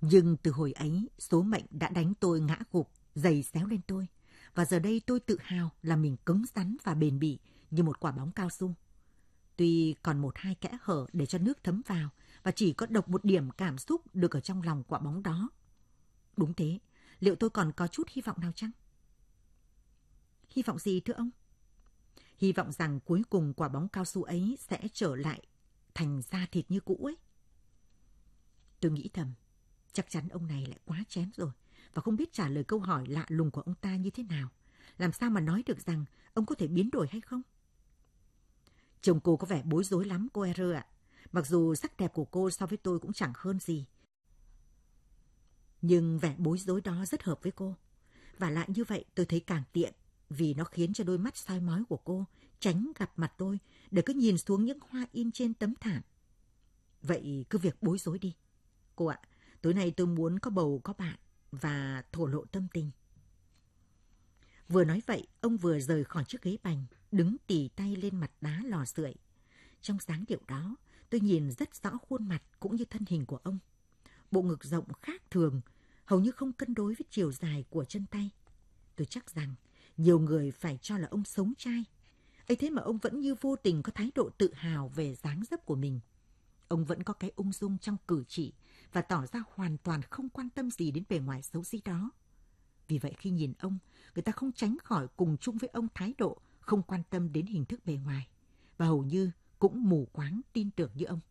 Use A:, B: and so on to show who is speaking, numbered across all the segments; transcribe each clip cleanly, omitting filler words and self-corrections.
A: Nhưng từ hồi ấy, số mệnh đã đánh tôi ngã gục, giày xéo lên tôi. Và giờ đây tôi tự hào là mình cứng rắn và bền bỉ như một quả bóng cao su. Tuy còn một hai kẽ hở để cho nước thấm vào và chỉ có độc một điểm cảm xúc được ở trong lòng quả bóng đó. Đúng thế, liệu tôi còn có chút hy vọng nào chăng? Hy vọng gì thưa ông? Hy vọng rằng cuối cùng quả bóng cao su ấy sẽ trở lại thành da thịt như cũ ấy. Tôi nghĩ thầm, chắc chắn ông này lại quá chén rồi và không biết trả lời câu hỏi lạ lùng của ông ta như thế nào. Làm sao mà nói được rằng ông có thể biến đổi hay không? Chồng cô có vẻ bối rối lắm cô R ạ. Mặc dù sắc đẹp của cô so với tôi cũng chẳng hơn gì. Nhưng vẻ bối rối đó rất hợp với cô. Và lại như vậy tôi thấy càng tiện vì nó khiến cho đôi mắt soi mói của cô tránh gặp mặt tôi để cứ nhìn xuống những hoa in trên tấm thảm. Vậy cứ việc bối rối đi. Cô ạ, tối nay tôi muốn có bầu có bạn và thổ lộ tâm tình. Vừa nói vậy, ông vừa rời khỏi chiếc ghế bành, đứng tì tay lên mặt đá lò sưởi. Trong dáng điệu đó, tôi nhìn rất rõ khuôn mặt cũng như thân hình của ông. Bộ ngực rộng khác thường, hầu như không cân đối với chiều dài của chân tay. Tôi chắc rằng nhiều người phải cho là ông sống trai. Ấy thế mà ông vẫn như vô tình có thái độ tự hào về dáng dấp của mình. Ông vẫn có cái ung dung trong cử chỉ và tỏ ra hoàn toàn không quan tâm gì đến bề ngoài xấu xí đó. Vì vậy khi nhìn ông, người ta không tránh khỏi cùng chung với ông thái độ không quan tâm đến hình thức bề ngoài và hầu như cũng mù quáng tin tưởng như ông.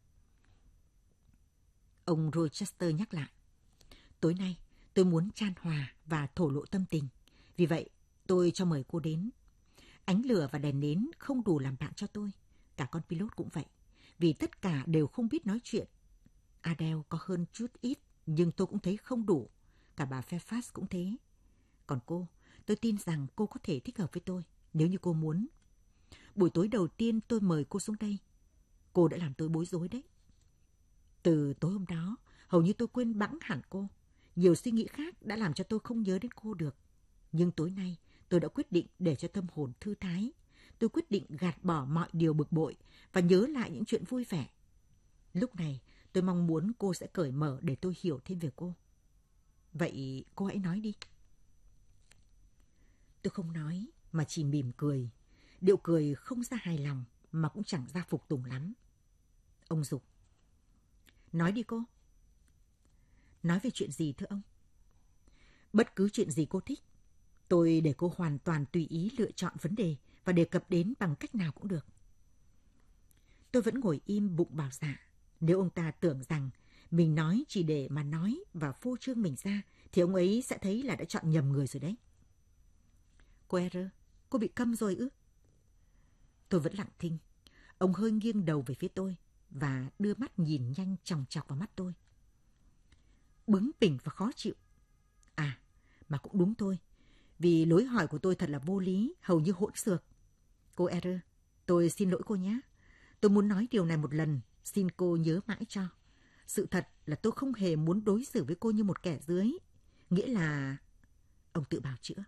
A: Ông Rochester nhắc lại, tối nay tôi muốn chan hòa và thổ lộ tâm tình. Vì vậy tôi cho mời cô đến. Ánh lửa và đèn nến không đủ làm bạn cho tôi. Cả con pilot cũng vậy. Vì tất cả đều không biết nói chuyện. Adele có hơn chút ít, nhưng tôi cũng thấy không đủ. Cả bà Fairfax cũng thế. Còn cô, tôi tin rằng cô có thể thích hợp với tôi, nếu như cô muốn. Buổi tối đầu tiên tôi mời cô xuống đây. Cô đã làm tôi bối rối đấy. Từ tối hôm đó, hầu như tôi quên bẵng hẳn cô. Nhiều suy nghĩ khác đã làm cho tôi không nhớ đến cô được. Nhưng tối nay, tôi đã quyết định để cho tâm hồn thư thái. Tôi quyết định gạt bỏ mọi điều bực bội và nhớ lại những chuyện vui vẻ. Lúc này, tôi mong muốn cô sẽ cởi mở để tôi hiểu thêm về cô. Vậy cô hãy nói đi. Tôi không nói mà chỉ mỉm cười. Điệu cười không ra hài lòng mà cũng chẳng ra phục tùng lắm. Ông giục. Nói đi cô. Nói về chuyện gì thưa ông? Bất cứ chuyện gì cô thích. Tôi để cô hoàn toàn tùy ý lựa chọn vấn đề và đề cập đến bằng cách nào cũng được. Tôi vẫn ngồi im bụng bảo dạ. Nếu ông ta tưởng rằng mình nói chỉ để mà nói và phô trương mình ra thì ông ấy sẽ thấy là đã chọn nhầm người rồi đấy. Cô R, cô bị câm rồi ư? Tôi vẫn lặng thinh. Ông hơi nghiêng đầu về phía tôi và đưa mắt nhìn nhanh chòng chọc vào mắt tôi. Bướng bỉnh và khó chịu. À, mà cũng đúng thôi. Vì lối hỏi của tôi thật là vô lý, hầu như hỗn xược. Cô R, tôi xin lỗi cô nhé. Tôi muốn nói điều này một lần, xin cô nhớ mãi cho. Sự thật là tôi không hề muốn đối xử với cô như một kẻ dưới. Nghĩa là... Ông tự bào chữa.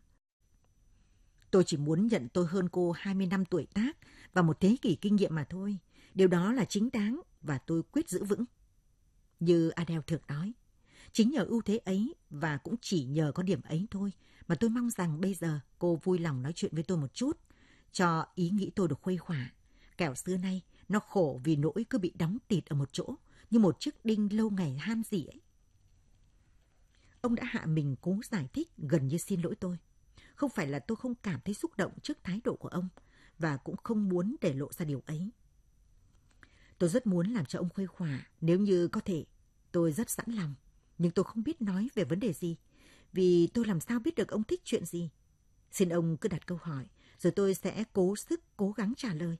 A: Tôi chỉ muốn nhận tôi hơn cô 20 năm tuổi tác và một thế kỷ kinh nghiệm mà thôi. Điều đó là chính đáng và tôi quyết giữ vững. Như Adele thường nói, chính nhờ ưu thế ấy và cũng chỉ nhờ có điểm ấy thôi mà tôi mong rằng bây giờ cô vui lòng nói chuyện với tôi một chút, cho ý nghĩ tôi được khuây khỏa. Kẻo xưa nay nó khổ vì nỗi cứ bị đóng tịt ở một chỗ như một chiếc đinh lâu ngày ham gì ấy. Ông đã hạ mình cố giải thích gần như xin lỗi tôi. Không phải là tôi không cảm thấy xúc động trước thái độ của ông và cũng không muốn để lộ ra điều ấy. Tôi rất muốn làm cho ông khuây khỏa nếu như có thể. Tôi rất sẵn lòng, nhưng tôi không biết nói về vấn đề gì vì tôi làm sao biết được ông thích chuyện gì. Xin ông cứ đặt câu hỏi rồi tôi sẽ cố gắng trả lời.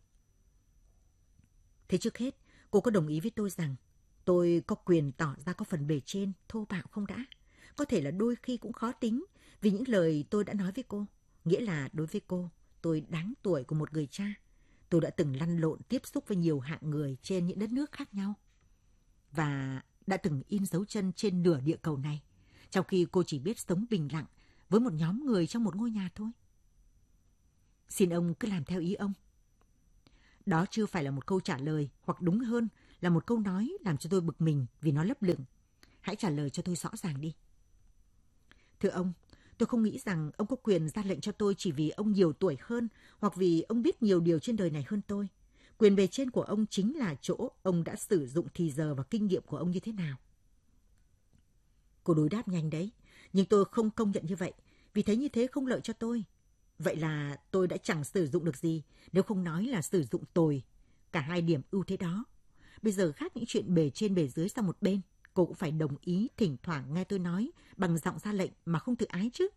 A: Thế trước hết, cô có đồng ý với tôi rằng tôi có quyền tỏ ra có phần bề trên, thô bạo không đã? Có thể là đôi khi cũng khó tính vì những lời tôi đã nói với cô. Nghĩa là đối với cô, tôi đáng tuổi của một người cha. Tôi đã từng lăn lộn tiếp xúc với nhiều hạng người trên những đất nước khác nhau. Và đã từng in dấu chân trên nửa địa cầu này, trong khi cô chỉ biết sống bình lặng với một nhóm người trong một ngôi nhà thôi. Xin ông cứ làm theo ý ông. Đó chưa phải là một câu trả lời, hoặc đúng hơn là một câu nói làm cho tôi bực mình vì nó lấp lửng. Hãy trả lời cho tôi rõ ràng đi. Thưa ông, tôi không nghĩ rằng ông có quyền ra lệnh cho tôi chỉ vì ông nhiều tuổi hơn hoặc vì ông biết nhiều điều trên đời này hơn tôi. Quyền bề trên của ông chính là chỗ ông đã sử dụng thì giờ và kinh nghiệm của ông như thế nào. Cô đối đáp nhanh đấy, nhưng tôi không công nhận như vậy, vì thấy như thế không lợi cho tôi. Vậy là tôi đã chẳng sử dụng được gì, nếu không nói là sử dụng tồi. Cả hai điểm ưu thế đó. Bây giờ gác những chuyện bề trên bề dưới sang một bên, cô cũng phải đồng ý thỉnh thoảng nghe tôi nói bằng giọng ra lệnh mà không tự ái chứ.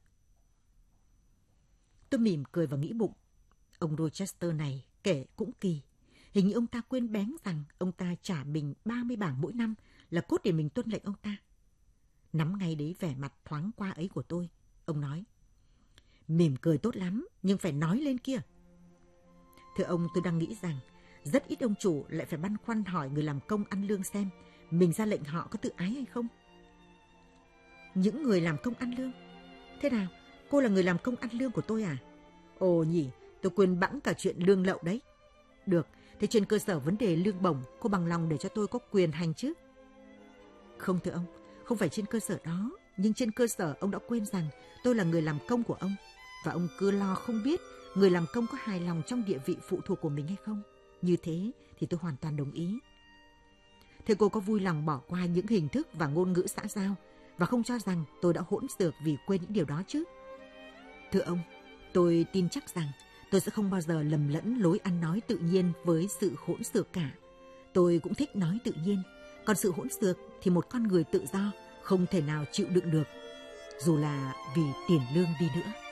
A: Tôi mỉm cười và nghĩ bụng, ông Rochester này kể cũng kỳ. Hình như ông ta quên bén rằng ông ta trả mình 30 bảng mỗi năm là cốt để mình tuân lệnh ông ta. Nắm ngay đấy vẻ mặt thoáng qua ấy của tôi, ông nói, mỉm cười tốt lắm, nhưng phải nói lên kia. Thưa ông, tôi đang nghĩ rằng rất ít ông chủ lại phải băn khoăn hỏi người làm công ăn lương xem mình ra lệnh họ có tự ái hay không. Những người làm công ăn lương? Thế nào, cô là người làm công ăn lương của tôi à? Ồ nhỉ, tôi quên bẵng cả chuyện lương lậu đấy. Được, thế trên cơ sở vấn đề lương bổng, cô bằng lòng để cho tôi có quyền hành chứ? Không thưa ông, không phải trên cơ sở đó, nhưng trên cơ sở ông đã quên rằng tôi là người làm công của ông, và ông cứ lo không biết người làm công có hài lòng trong địa vị phụ thuộc của mình hay không. Như thế thì tôi hoàn toàn đồng ý. Thế cô có vui lòng bỏ qua những hình thức và ngôn ngữ xã giao và không cho rằng tôi đã hỗn xược vì quên những điều đó chứ? Thưa ông, tôi tin chắc rằng tôi sẽ không bao giờ lầm lẫn lối ăn nói tự nhiên với sự hỗn xược cả. Tôi cũng thích nói tự nhiên, còn sự hỗn xược thì một con người tự do không thể nào chịu đựng được, dù là vì tiền lương đi nữa.